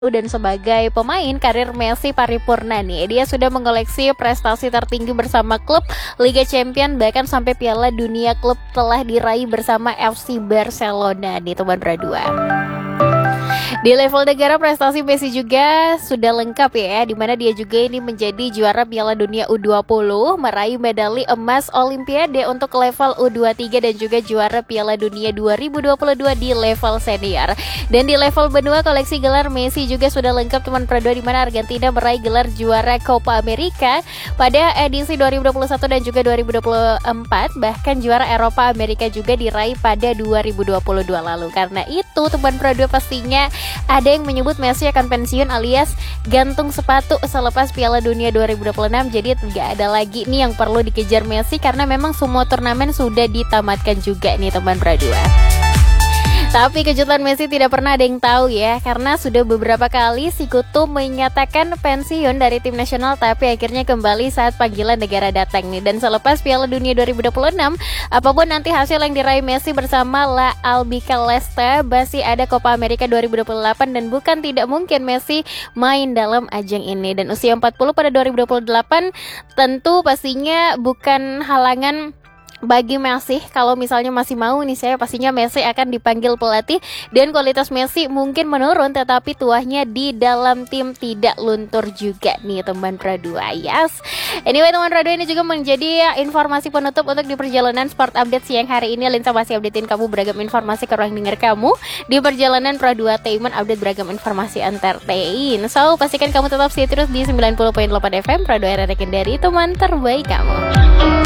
dan sebagai pemain karir Messi paripurna nih. Dia sudah mengoleksi prestasi tertinggi bersama klub, Liga Champions, bahkan sampai Piala Dunia klub telah diraih bersama FC Barcelona nih teman Bradua. Di level negara prestasi Messi juga sudah lengkap ya, dimana dia juga ini menjadi juara Piala Dunia U20, meraih medali emas Olimpiade untuk level U23 dan juga juara Piala Dunia 2022 di level senior. Dan di level benua koleksi gelar Messi juga sudah lengkap teman Pradua, dimana Argentina meraih gelar juara Copa America pada edisi 2021 dan juga 2024, bahkan juara Eropa Amerika juga diraih pada 2022 lalu. Karena itu teman Pradua pastinya ada yang menyebut Messi akan pensiun alias gantung sepatu selepas Piala Dunia 2026. Jadi tidak ada lagi nih yang perlu dikejar Messi karena memang semua turnamen sudah ditamatkan juga nih teman Pradua. Tapi kejutan Messi tidak pernah ada yang tahu ya, karena sudah beberapa kali si Kutu menyatakan pensiun dari tim nasional, tapi akhirnya kembali saat panggilan negara datang nih. Dan selepas Piala Dunia 2026, apapun nanti hasil yang diraih Messi bersama La Albiceleste, masih ada Copa America 2028 dan bukan tidak mungkin Messi main dalam ajang ini. Dan usia 40 pada 2028 tentu pastinya bukan halangan bagi Messi. Kalau misalnya masih mau nih, saya pastinya Messi akan dipanggil pelatih dan kualitas Messi mungkin menurun, tetapi tuahnya di dalam tim tidak luntur juga nih teman Pradua. Yes. Anyway teman Pradua, ini juga menjadi informasi penutup untuk di perjalanan Sport Update siang hari ini. Linsa masih updatein kamu beragam informasi ke ruang dengar kamu di perjalanan Pradua Tainment, update beragam informasi entertain. So pastikan kamu tetap stay terus di 90.8 FM Pradua, era dari teman terbaik kamu.